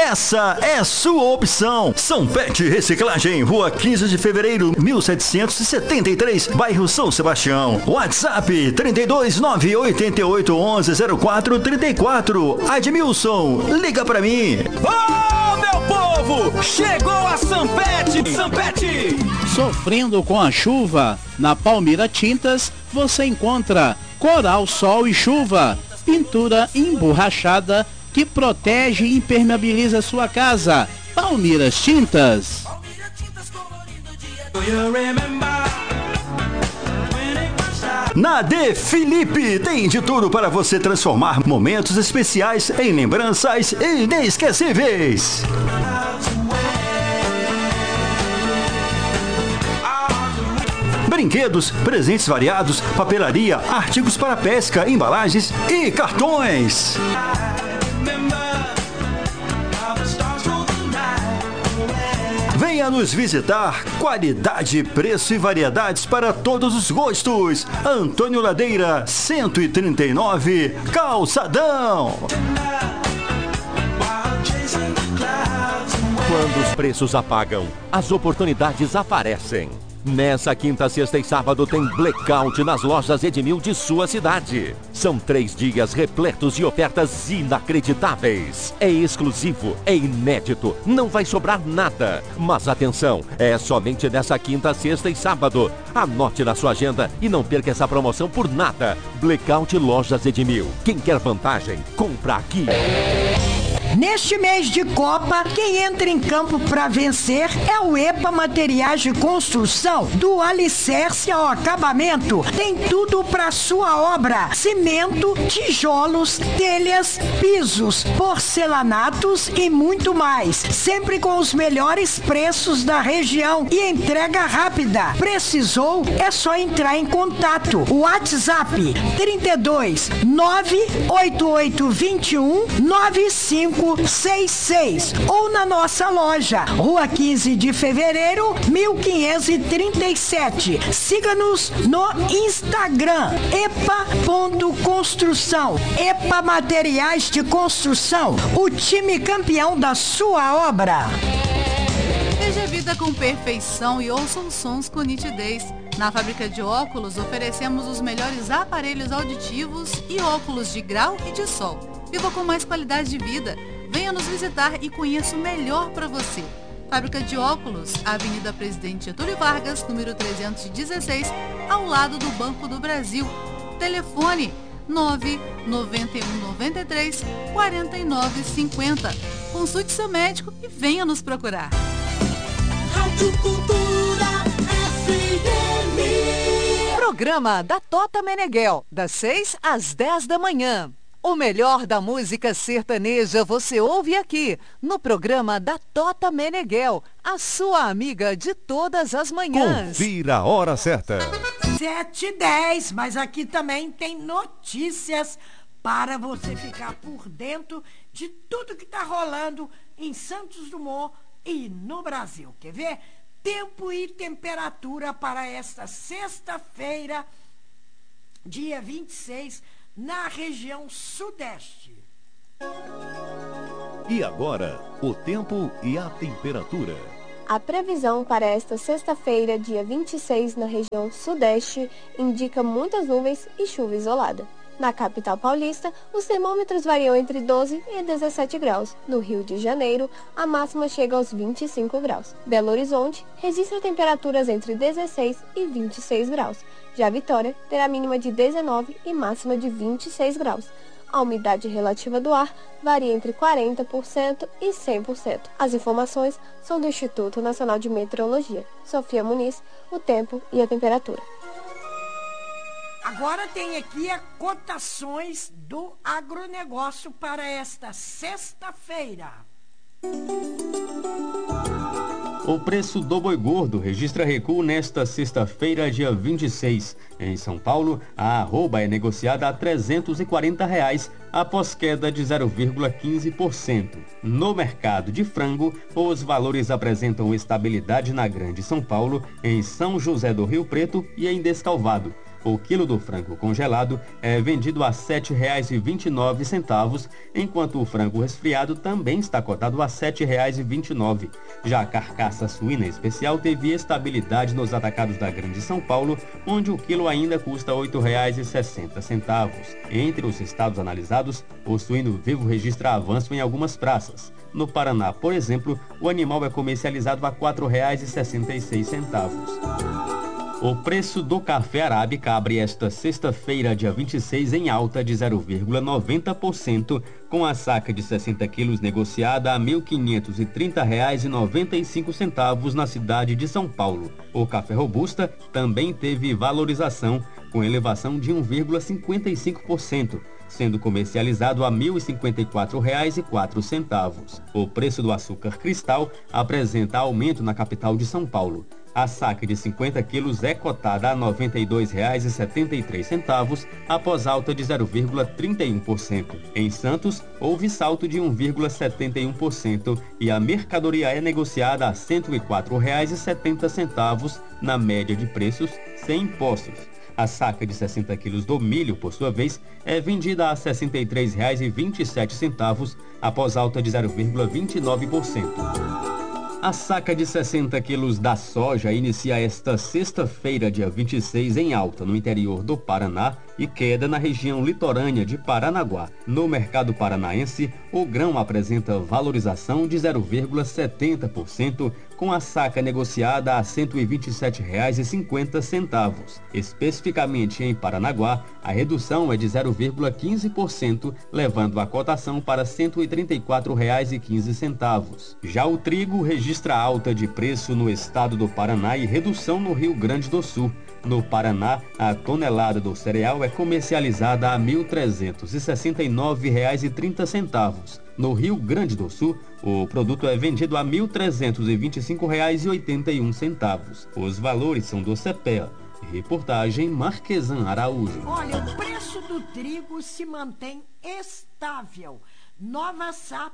essa é sua opção. Sanpet Reciclagem, Rua 15 de Fevereiro, 1773, bairro São Sebastião. WhatsApp 32988110434. Admilson, liga pra mim. Ô, meu povo, chegou a Sanpet. Sanpet. Sofrendo com a chuva? Na Palmira Tintas você encontra Coral, Sol e Chuva, pintura emborrachada que protege e impermeabiliza sua casa. Palmeiras Tintas. Na De Felipe tem de tudo para você transformar momentos especiais em lembranças inesquecíveis. Brinquedos, presentes variados, papelaria, artigos para pesca, embalagens e cartões. Venha nos visitar. Qualidade, preço e variedades para todos os gostos. Antônio Ladeira, 139, Calçadão. Quando os preços apagam, as oportunidades aparecem. Nessa quinta, sexta e sábado tem blackout nas lojas Edmil de sua cidade. São 3 dias repletos de ofertas inacreditáveis. É exclusivo, é inédito, não vai sobrar nada. Mas atenção, é somente nessa quinta, sexta e sábado. Anote na sua agenda e não perca essa promoção por nada. Blackout Lojas Edmil. Quem quer vantagem, compra aqui. Neste mês de Copa, quem entra em campo para vencer é o EPA Materiais de Construção, do alicerce ao acabamento. Tem tudo para sua obra: cimento, tijolos, telhas, pisos, porcelanatos e muito mais. Sempre com os melhores preços da região e entrega rápida. Precisou? É só entrar em contato. WhatsApp 32 98821 9566 ou na nossa loja, Rua 15 de Fevereiro, 1537. Siga-nos no Instagram, epa.construção. EPA Materiais de Construção, o time campeão da sua obra. Veja a vida com perfeição e ouça os sons com nitidez. Na fábrica de óculos, oferecemos os melhores aparelhos auditivos e óculos de grau e de sol. Viva com mais qualidade de vida. Venha nos visitar e conheça o melhor para você. Fábrica de óculos, Avenida Presidente Getúlio Vargas, número 316, ao lado do Banco do Brasil. Telefone 99193 4950. Consulte seu médico e venha nos procurar. Rádio Cultura FM. Programa da Tota Meneghel, das 6 às 10 da manhã. O melhor da música sertaneja você ouve aqui, no programa da Tota Meneghel, a sua amiga de todas as manhãs. Confira a hora certa. 7h10, mas aqui também tem notícias para você ficar por dentro de tudo que está rolando em Santos Dumont e no Brasil. Quer ver? Tempo e temperatura para esta sexta-feira, dia 26, na região sudeste. E agora, o tempo e a temperatura. A previsão para esta sexta-feira, dia 26, na região sudeste, indica muitas nuvens e chuva isolada. Na capital paulista, os termômetros variam entre 12 e 17 graus. No Rio de Janeiro, a máxima chega aos 25 graus. Belo Horizonte registra temperaturas entre 16 e 26 graus. Já Vitória terá mínima de 19 e máxima de 26 graus. A umidade relativa do ar varia entre 40% e 100%. As informações são do Instituto Nacional de Meteorologia. Sofia Muniz, o tempo e a temperatura. Agora tem aqui as cotações do agronegócio para esta sexta-feira. O preço do boi gordo registra recuo nesta sexta-feira, dia 26. Em São Paulo, a arroba é negociada a R$ 340 após queda de 0,15%. No mercado de frango, os valores apresentam estabilidade na Grande São Paulo, em São José do Rio Preto e em Descalvado. O quilo do frango congelado é vendido a R$ 7,29, enquanto o frango resfriado também está cotado a R$ 7,29. Já a carcaça suína especial teve estabilidade nos atacados da Grande São Paulo, onde o quilo ainda custa R$ 8,60. Entre os estados analisados, o suíno vivo registra avanço em algumas praças. No Paraná, por exemplo, o animal é comercializado a R$ 4,66. O preço do café arábica abre esta sexta-feira, dia 26, em alta de 0,90%, com a saca de 60 quilos negociada a R$ 1.530,95 na cidade de São Paulo. O café robusta também teve valorização, com elevação de 1,55%. Sendo comercializado a R$ 1.054,04. O preço do açúcar cristal apresenta aumento na capital de São Paulo. A saca de 50 quilos é cotada a R$ 92,73, após alta de 0,31%. Em Santos, houve salto de 1,71% e a mercadoria é negociada a R$ 104,70 na média de preços sem impostos. A saca de 60 quilos do milho, por sua vez, é vendida a R$ 63,27, após alta de 0,29%. A saca de 60 quilos da soja inicia esta sexta-feira, dia 26, em alta no interior do Paraná e queda na região litorânea de Paranaguá. No mercado paranaense, o grão apresenta valorização de 0,70%, com a saca negociada a R$ 127,50. Especificamente em Paranaguá, a redução é de 0,15%, levando a cotação para R$ 134,15. Já o trigo registra alta de preço no estado do Paraná e redução no Rio Grande do Sul. No Paraná, a tonelada do cereal é comercializada a R$ 1.369,30. No Rio Grande do Sul, o produto é vendido a R$ 1.325,81. Os valores são do CPEA. Reportagem Marquesan Araújo. Olha, o preço do trigo se mantém estável. Nova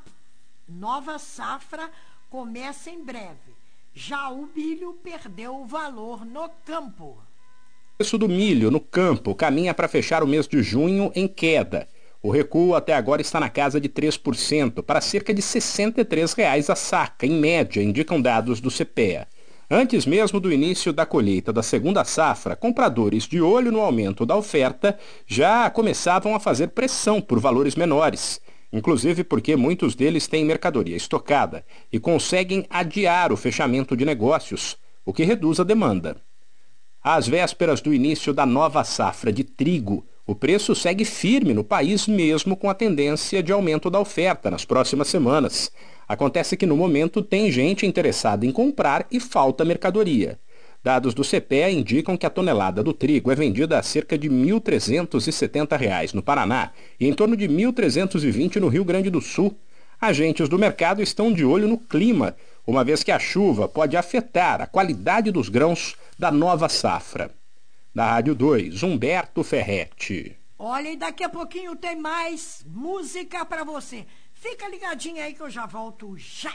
safra começa em breve. Já o milho perdeu o valor no campo. O preço do milho no campo caminha para fechar o mês de junho em queda. O recuo até agora está na casa de 3%, para cerca de R$ 63,00 a saca, em média, indicam dados do CPEA. Antes mesmo do início da colheita da segunda safra, compradores de olho no aumento da oferta já começavam a fazer pressão por valores menores, inclusive porque muitos deles têm mercadoria estocada e conseguem adiar o fechamento de negócios, o que reduz a demanda. Às vésperas do início da nova safra de trigo, o preço segue firme no país mesmo com a tendência de aumento da oferta nas próximas semanas. Acontece que no momento tem gente interessada em comprar e falta mercadoria. Dados do CPEA indicam que a tonelada do trigo é vendida a cerca de R$ 1.370 no Paraná e em torno de R$ 1.320 no Rio Grande do Sul. Agentes do mercado estão de olho no clima, uma vez que a chuva pode afetar a qualidade dos grãos da nova safra. Da Rádio 2, Humberto Ferretti. Olha, e daqui a pouquinho tem mais música pra você. Fica ligadinho aí que eu já volto já.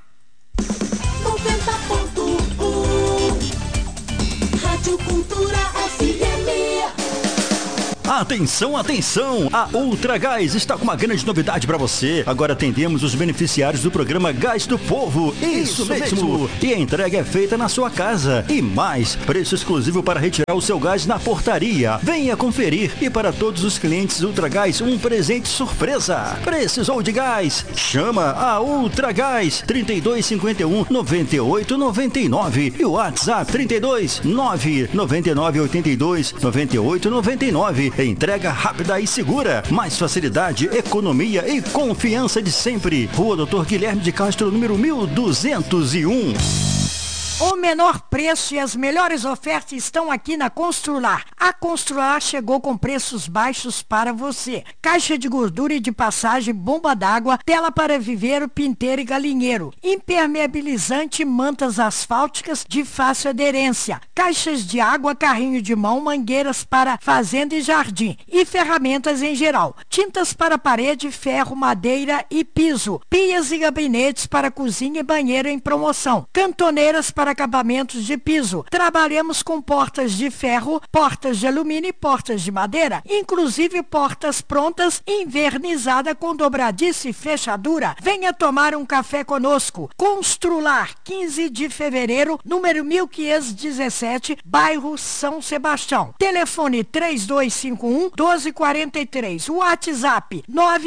90.1 Rádio Cultura FM. Atenção, atenção! A Ultra Gás está com uma grande novidade para você. Agora atendemos os beneficiários do programa Gás do Povo. Isso mesmo! E a entrega é feita na sua casa. E mais, preço exclusivo para retirar o seu gás na portaria. Venha conferir. E para todos os clientes Ultra Gás, um presente surpresa. Precisou de gás? Chama a Ultra Gás 3251-9899 e o WhatsApp 32 99982 9899. Entrega rápida e segura. Mais facilidade, economia e confiança de sempre. Rua Dr. Guilherme de Castro, número 1201. O menor preço e as melhores ofertas estão aqui na Constrular. A Constrular chegou com preços baixos para você. Caixa de gordura e de passagem, bomba d'água, tela para viveiro, pinteiro e galinheiro. Impermeabilizante, mantas asfálticas de fácil aderência. Caixas de água, carrinho de mão, mangueiras para fazenda e jardim. E ferramentas em geral. Tintas para parede, ferro, madeira e piso. Pias e gabinetes para cozinha e banheiro em promoção. Cantoneiras para acabamentos de piso. Trabalhamos com portas de ferro, portas portas de alumínio e portas de madeira, inclusive portas prontas, invernizada com dobradiça e fechadura. Venha tomar um café conosco. Constrular, 15 de fevereiro, número 1517, bairro São Sebastião. Telefone 3251-1243. WhatsApp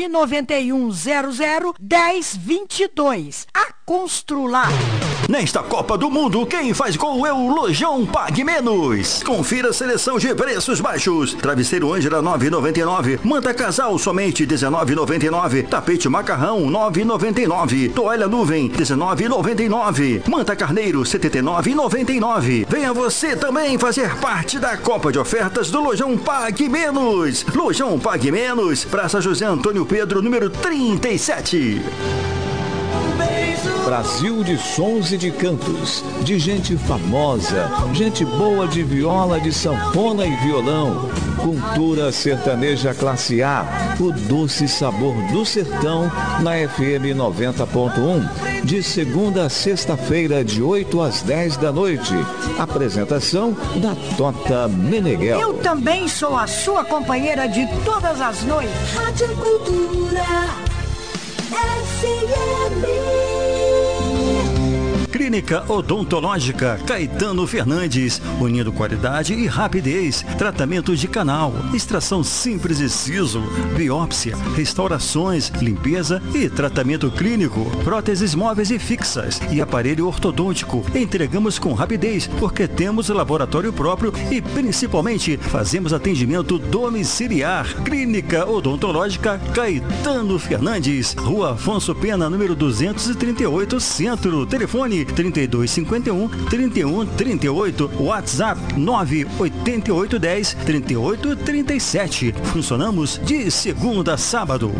991001022. A Constrular. Nesta Copa do Mundo, quem faz gol é o Lojão Pague Menos. Confira a seleção de preços baixos. Travesseiro Ângela, 9,99. Manta casal, somente 19,99. Tapete macarrão, 9,99. Toalha nuvem, 19,99. Manta carneiro, 79,99. Venha você também fazer parte da Copa de Ofertas do Lojão Pague Menos. Lojão Pague Menos, Praça José Antônio Pedro, número 37. Brasil de sons e de cantos, de gente famosa, gente boa de viola, de sanfona e violão. Cultura sertaneja classe A, o doce sabor do sertão, na FM 90.1, de segunda a sexta-feira, de 8 às 10 da noite. Apresentação da Tota Meneghel. Eu também sou a sua companheira de todas as noites. Rádio Cultura FM. Clínica Odontológica Caetano Fernandes, unindo qualidade e rapidez. Tratamento de canal, extração simples e siso, biópsia, restaurações, limpeza e tratamento clínico, próteses móveis e fixas e aparelho ortodôntico. Entregamos com rapidez porque temos laboratório próprio e principalmente fazemos atendimento domiciliar. Clínica Odontológica Caetano Fernandes, Rua Afonso Pena, número 238, Centro. Telefone 3251-3138, WhatsApp 98810-3837. Funcionamos de segunda a sábado.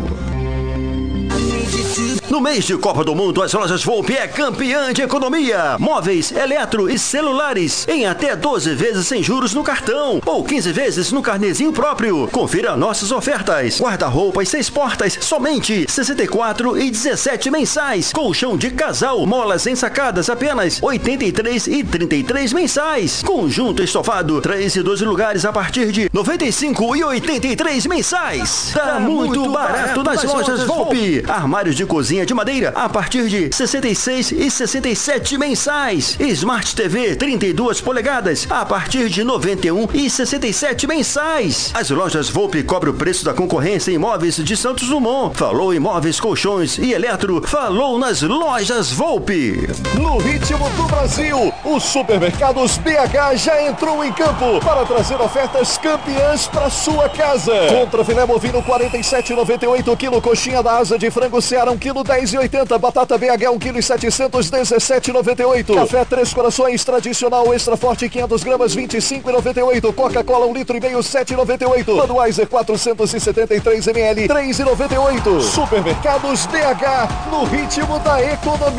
No mês de Copa do Mundo, as lojas Volpe é campeã de economia. Móveis, eletro e celulares em até 12 vezes sem juros no cartão ou 15 vezes no carnezinho próprio. Confira nossas ofertas. Guarda-roupas 6 portas, somente 64,17 mensais. Colchão de casal, molas ensacadas, apenas 83,33 mensais. Conjunto estofado, 3 e 12 lugares a partir de 95,83 mensais. Tá muito barato nas lojas Volpe. Armários de cozinha de madeira a partir de 66,67 mensais. Smart TV 32 polegadas a partir de 91,67 mensais. As lojas Volpe cobrem o preço da concorrência em imóveis de Santos Dumont. Falou imóveis, colchões e eletro, falou nas lojas Volpe. No ritmo do Brasil, o Supermercados BH já entrou em campo para trazer ofertas campeãs para sua casa. Contra filé bovino 47,98 kg, coxinha da asa de frango Ceará 1 kg 10,80, batata BH 1 kg 717,98. Café Três Corações tradicional extra forte 500 gramas 25,98. Coca-Cola 1,5 litro 7,98. Budweiser 473 ml 3,98. Supermercados BH, no ritmo da economia.